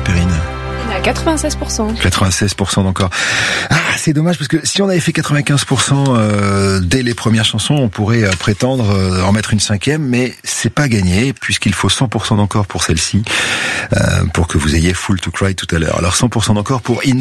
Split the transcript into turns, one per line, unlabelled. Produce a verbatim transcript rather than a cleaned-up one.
Perrine?
On est à quatre-vingt-seize pour cent.
quatre-vingt-seize pour cent d'encore. Ah, c'est dommage parce que si on avait fait quatre-vingt-quinze pour cent euh, dès les premières chansons, on pourrait euh, prétendre euh, en mettre une cinquième, mais c'est pas gagné puisqu'il faut cent pour cent d'encore pour celle-ci, euh, pour que vous ayez Fool to Cry tout à l'heure. Alors cent pour cent d'encore pour In